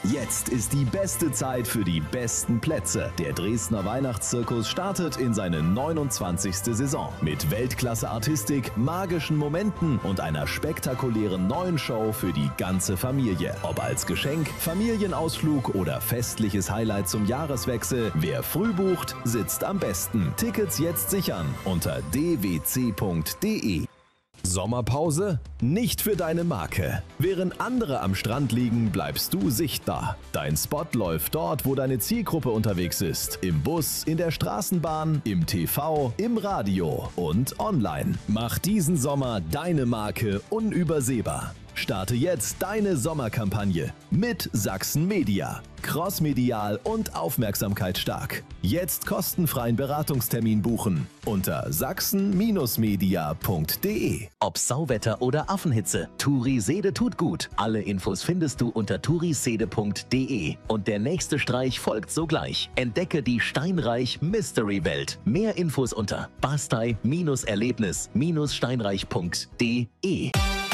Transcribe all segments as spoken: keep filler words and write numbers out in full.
Jetzt ist die beste Zeit für die besten Plätze. Der Dresdner Weihnachtszirkus startet in seine neunundzwanzigste Saison. Mit Weltklasse-Artistik, magischen Momenten und einer spektakulären neuen Show für die ganze Familie. Ob als Geschenk, Familienausflug oder festliches Highlight zum Jahreswechsel, wer früh bucht, sitzt am besten. Tickets jetzt sichern unter d w c punkt d e. Sommerpause? Nicht für deine Marke. Während andere am Strand liegen, bleibst du sichtbar. Dein Spot läuft dort, wo deine Zielgruppe unterwegs ist. Im Bus, in der Straßenbahn, im T V, im Radio und online. Mach diesen Sommer deine Marke unübersehbar. Starte jetzt deine Sommerkampagne mit Sachsen Media. Crossmedial und aufmerksamkeitsstark. Jetzt kostenfreien Beratungstermin buchen unter sachsen media punkt d e. Ob Sauwetter oder Affenhitze, Turisede tut gut. Alle Infos findest du unter turisede punkt d e. Und der nächste Streich folgt sogleich. Entdecke die Steinreich Mystery Welt. Mehr Infos unter bastei Erlebnis Steinreich punkt d e.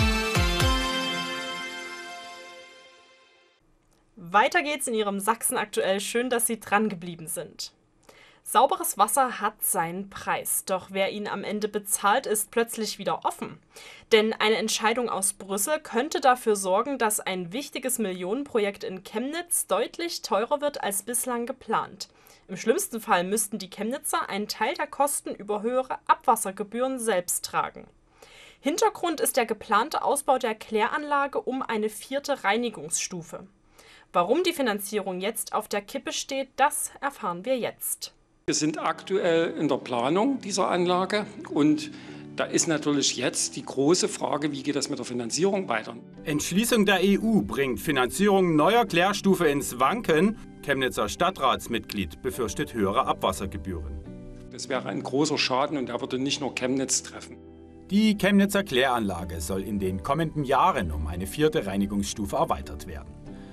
Weiter geht's in Ihrem Sachsen aktuell. Schön, dass Sie dran geblieben sind. Sauberes Wasser hat seinen Preis, doch wer ihn am Ende bezahlt, ist plötzlich wieder offen. Denn eine Entscheidung aus Brüssel könnte dafür sorgen, dass ein wichtiges Millionenprojekt in Chemnitz deutlich teurer wird als bislang geplant. Im schlimmsten Fall müssten die Chemnitzer einen Teil der Kosten über höhere Abwassergebühren selbst tragen. Hintergrund ist der geplante Ausbau der Kläranlage um eine vierte Reinigungsstufe. Warum die Finanzierung jetzt auf der Kippe steht, das erfahren wir jetzt. Wir sind aktuell in der Planung dieser Anlage und da ist natürlich jetzt die große Frage, wie geht das mit der Finanzierung weiter? Entschließung der E U bringt Finanzierung neuer Klärstufe ins Wanken. Chemnitzer Stadtratsmitglied befürchtet höhere Abwassergebühren. Das wäre ein großer Schaden und der würde nicht nur Chemnitz treffen. Die Chemnitzer Kläranlage soll in den kommenden Jahren um eine vierte Reinigungsstufe erweitert werden.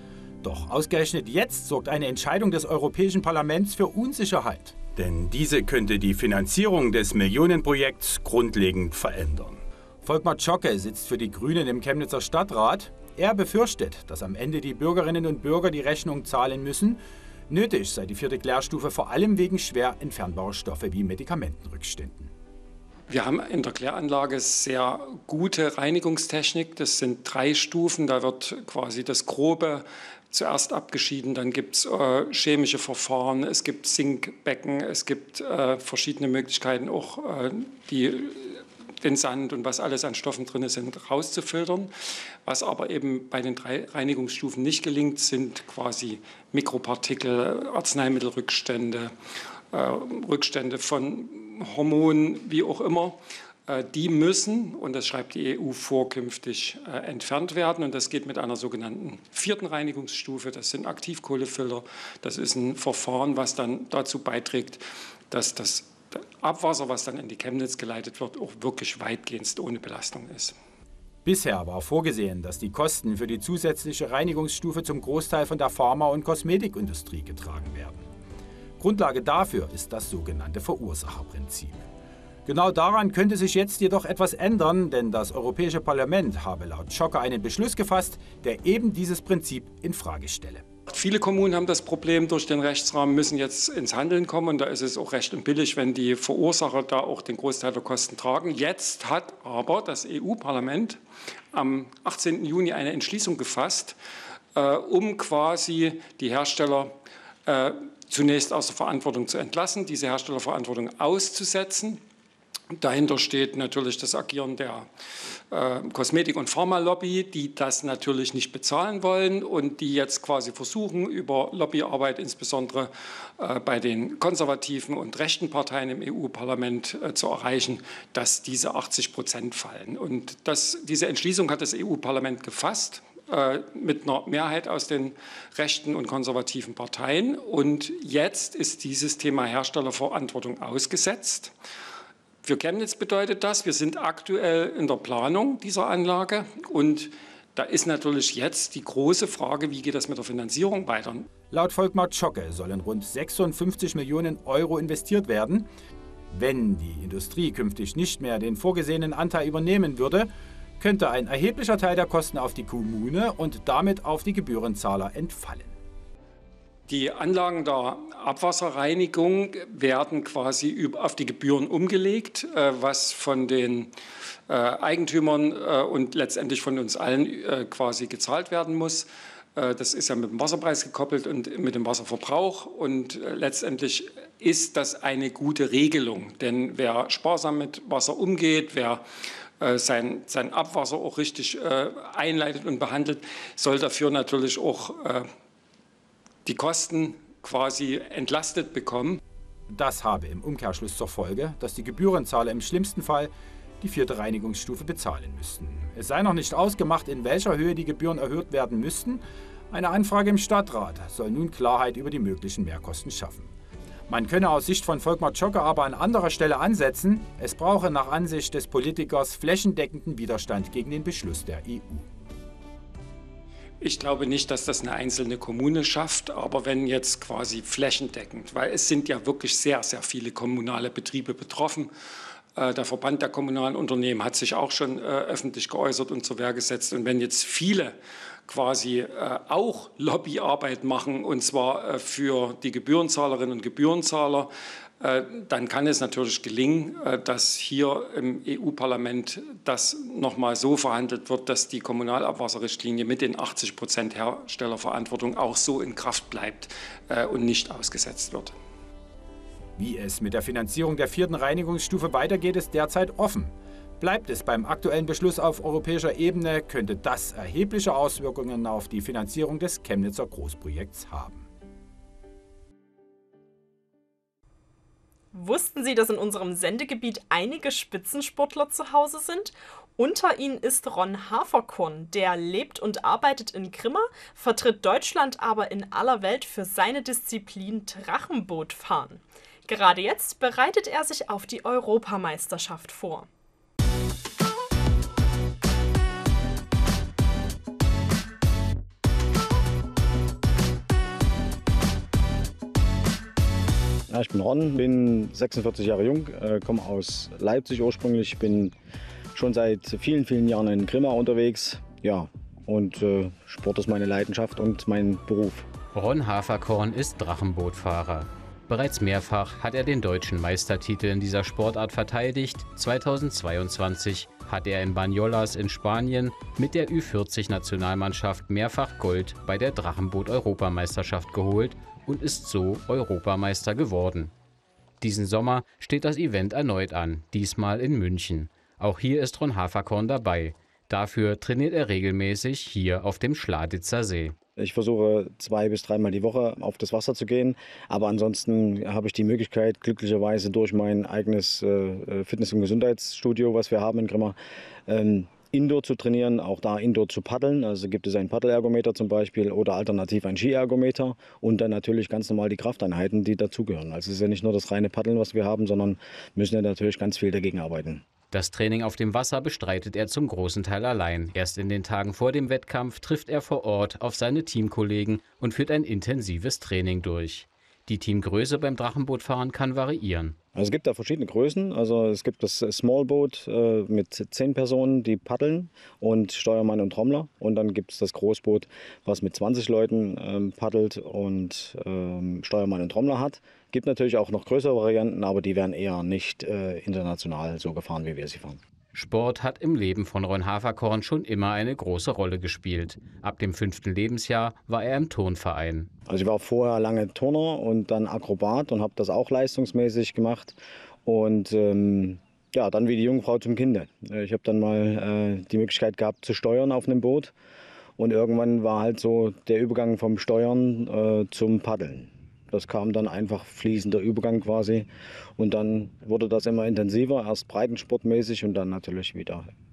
Doch ausgerechnet jetzt sorgt eine Entscheidung des Europäischen Parlaments für Unsicherheit. Denn diese könnte die Finanzierung des Millionenprojekts grundlegend verändern. Volkmar Zschocke sitzt für die Grünen im Chemnitzer Stadtrat. Er befürchtet, dass am Ende die Bürgerinnen und Bürger die Rechnung zahlen müssen. Nötig sei die vierte Klärstufe vor allem wegen schwer entfernbarer Stoffe wie Medikamentenrückständen. Wir haben in der Kläranlage sehr gute Reinigungstechnik. Das sind drei Stufen. Da wird quasi das Grobe zuerst abgeschieden. Dann gibt es äh, chemische Verfahren, es gibt Sinkbecken, es gibt äh, verschiedene Möglichkeiten, auch äh, die, den Sand und was alles an Stoffen drin sind, rauszufiltern. Was aber eben bei den drei Reinigungsstufen nicht gelingt, sind quasi Mikropartikel, Arzneimittelrückstände, äh, Rückstände von Hormonen, wie auch immer. Die müssen, und das schreibt die E U vor, künftig äh, entfernt werden. Und das geht mit einer sogenannten vierten Reinigungsstufe. Das sind Aktivkohlefilter. Das ist ein Verfahren, was dann dazu beiträgt, dass das Abwasser, was dann in die Chemnitz geleitet wird, auch wirklich weitgehend ohne Belastung ist. Bisher war vorgesehen, dass die Kosten für die zusätzliche Reinigungsstufe zum Großteil von der Pharma- und Kosmetikindustrie getragen werden. Grundlage dafür ist das sogenannte Verursacherprinzip. Genau daran könnte sich jetzt jedoch etwas ändern, denn das Europäische Parlament habe laut Zschocke einen Beschluss gefasst, der eben dieses Prinzip in Frage stelle. Viele Kommunen haben das Problem, durch den Rechtsrahmen müssen jetzt ins Handeln kommen. Und da ist es auch recht und billig, wenn die Verursacher da auch den Großteil der Kosten tragen. Jetzt hat aber das E U-Parlament am achtzehnten Juni eine Entschließung gefasst, äh, um quasi die Hersteller äh, zunächst aus der Verantwortung zu entlassen, diese Herstellerverantwortung auszusetzen. Dahinter steht natürlich das Agieren der äh, Kosmetik- und Pharmalobby, die das natürlich nicht bezahlen wollen und die jetzt quasi versuchen, über Lobbyarbeit insbesondere äh, bei den konservativen und rechten Parteien im E U-Parlament äh, zu erreichen, dass diese achtzig Prozent fallen. Und das, diese Entschließung hat das E U-Parlament gefasst, äh, mit einer Mehrheit aus den rechten und konservativen Parteien. Und jetzt ist dieses Thema Herstellerverantwortung ausgesetzt. Für Chemnitz bedeutet das, wir sind aktuell in der Planung dieser Anlage und da ist natürlich jetzt die große Frage, wie geht das mit der Finanzierung weiter? Laut Volkmar Zschocke sollen rund sechsundfünfzig Millionen Euro investiert werden. Wenn die Industrie künftig nicht mehr den vorgesehenen Anteil übernehmen würde, könnte ein erheblicher Teil der Kosten auf die Kommune und damit auf die Gebührenzahler entfallen. Die Anlagen der Abwasserreinigung werden quasi auf die Gebühren umgelegt, was von den Eigentümern und letztendlich von uns allen quasi gezahlt werden muss. Das ist ja mit dem Wasserpreis gekoppelt und mit dem Wasserverbrauch. Und letztendlich ist das eine gute Regelung. Denn wer sparsam mit Wasser umgeht, wer sein, sein Abwasser auch richtig einleitet und behandelt, soll dafür natürlich auch die Kosten quasi entlastet bekommen. Das habe im Umkehrschluss zur Folge, dass die Gebührenzahler im schlimmsten Fall die vierte Reinigungsstufe bezahlen müssten. Es sei noch nicht ausgemacht, in welcher Höhe die Gebühren erhöht werden müssten. Eine Anfrage im Stadtrat soll nun Klarheit über die möglichen Mehrkosten schaffen. Man könne aus Sicht von Volkmar Tschocker aber an anderer Stelle ansetzen. Es brauche nach Ansicht des Politikers flächendeckenden Widerstand gegen den Beschluss der E U. Ich glaube nicht, dass das eine einzelne Kommune schafft, aber wenn jetzt quasi flächendeckend, weil es sind ja wirklich sehr, sehr viele kommunale Betriebe betroffen. Der Verband der kommunalen Unternehmen hat sich auch schon öffentlich geäußert und zur Wehr gesetzt. Und wenn jetzt viele quasi auch Lobbyarbeit machen, und zwar für die Gebührenzahlerinnen und Gebührenzahler, dann kann es natürlich gelingen, dass hier im E U-Parlament das nochmal so verhandelt wird, dass die Kommunalabwasserrichtlinie mit den achtzig Prozent Herstellerverantwortung auch so in Kraft bleibt und nicht ausgesetzt wird. Wie es mit der Finanzierung der vierten Reinigungsstufe weitergeht, ist derzeit offen. Bleibt es beim aktuellen Beschluss auf europäischer Ebene, könnte das erhebliche Auswirkungen auf die Finanzierung des Chemnitzer Großprojekts haben. Wussten Sie, dass in unserem Sendegebiet einige Spitzensportler zu Hause sind? Unter ihnen ist Ron Haferkorn, der lebt und arbeitet in Grimma, vertritt Deutschland aber in aller Welt für seine Disziplin Drachenbootfahren. Gerade jetzt bereitet er sich auf die Europameisterschaft vor. Ja, ich bin Ron, bin sechsundvierzig Jahre jung, äh, komme aus Leipzig ursprünglich, bin schon seit vielen, vielen Jahren in Grimma unterwegs. Ja, und äh, Sport ist meine Leidenschaft und mein Beruf. Ron Haferkorn ist Drachenbootfahrer. Bereits mehrfach hat er den deutschen Meistertitel in dieser Sportart verteidigt. zweitausendzweiundzwanzig hat er in Banyolas in Spanien mit der Ü vierzig Nationalmannschaft mehrfach Gold bei der Drachenboot-Europameisterschaft geholt und ist so Europameister geworden. Diesen Sommer steht das Event erneut an, diesmal in München. Auch hier ist Ron Haferkorn dabei. Dafür trainiert er regelmäßig hier auf dem Schladitzer See. Ich versuche zwei bis dreimal die Woche auf das Wasser zu gehen, aber ansonsten habe ich die Möglichkeit, glücklicherweise durch mein eigenes äh, Fitness- und Gesundheitsstudio, was wir haben in Grimma, ähm, Indoor zu trainieren, auch da Indoor zu paddeln. Also gibt es einen Paddelergometer zum Beispiel oder alternativ ein Skiergometer und dann natürlich ganz normal die Krafteinheiten, die dazugehören. Also es ist ja nicht nur das reine Paddeln, was wir haben, sondern müssen ja natürlich ganz viel dagegen arbeiten. Das Training auf dem Wasser bestreitet er zum großen Teil allein. Erst in den Tagen vor dem Wettkampf trifft er vor Ort auf seine Teamkollegen und führt ein intensives Training durch. Die Teamgröße beim Drachenbootfahren kann variieren. Also es gibt da verschiedene Größen. Also es gibt das Smallboot äh, mit zehn Personen, die paddeln und Steuermann und Trommler. Und dann gibt es das Großboot, was mit zwanzig Leuten ähm, paddelt und ähm, Steuermann und Trommler hat. Gibt natürlich auch noch größere Varianten, aber die werden eher nicht äh, international so gefahren, wie wir sie fahren. Sport hat im Leben von Ron Haferkorn schon immer eine große Rolle gespielt. Ab dem fünften Lebensjahr war er im Turnverein. Also ich war vorher lange Turner und dann Akrobat und habe das auch leistungsmäßig gemacht. Und ähm, ja, dann wie die Jungfrau zum Kinde. Ich habe dann mal äh, die Möglichkeit gehabt zu steuern auf einem Boot. Und irgendwann war halt so der Übergang vom Steuern äh, zum Paddeln. Das kam dann einfach fließender Übergang quasi und dann wurde das immer intensiver, erst breitensportmäßig und dann natürlich wieder